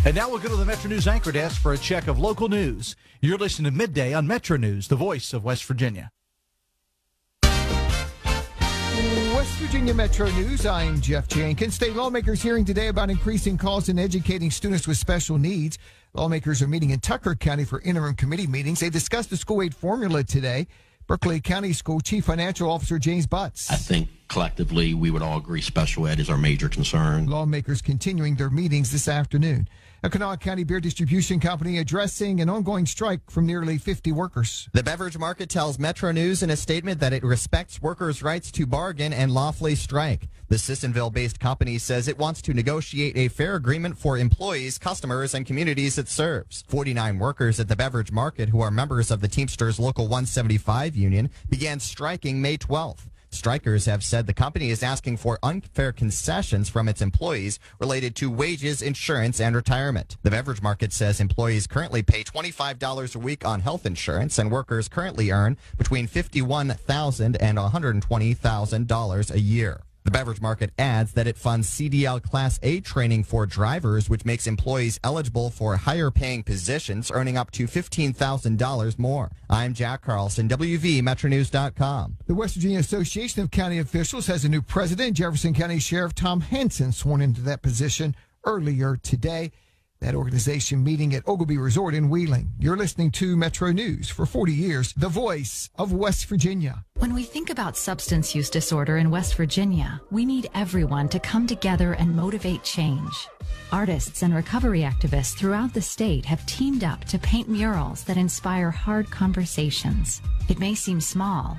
And now we'll go to the Metro News Anchor Desk for a check of local news. You're listening to Midday on Metro News, the voice of West Virginia. West Virginia Metro News, I'm Jeff Jenkins. State lawmakers hearing today about increasing costs in educating students with special needs. Lawmakers are meeting in Tucker County for interim committee meetings. They discussed the school aid formula today. Berkeley County School Chief Financial Officer James Butts. I think collectively we would all agree special ed is our major concern. Lawmakers continuing their meetings this afternoon. A Kanawha County Beer Distribution Company addressing an ongoing strike from nearly 50 workers. The beverage market tells Metro News in a statement that it respects workers' rights to bargain and lawfully strike. The Sissonville-based company says it wants to negotiate a fair agreement for employees, customers, and communities it serves. 49 workers at the beverage market who are members of the Teamsters Local 175 union began striking May 12th. Strikers have said the company is asking for unfair concessions from its employees related to wages, insurance, and retirement. The beverage market says employees currently pay $25 a week on health insurance, and workers currently earn between $51,000 and $120,000 a year. The beverage market adds that it funds CDL Class A training for drivers, which makes employees eligible for higher paying positions, earning up to $15,000 more. I'm Jack Carlson, WVMetroNews.com. The West Virginia Association of County Officials has a new president. Jefferson County Sheriff Tom Henson sworn into that position earlier today. That organization meeting at Ogilvie Resort in Wheeling. You're listening to Metro News for 40 years, the voice of West Virginia. When we think about substance use disorder in West Virginia, we need everyone to come together and motivate change. Artists and recovery activists throughout the state have teamed up to paint murals that inspire hard conversations. It may seem small,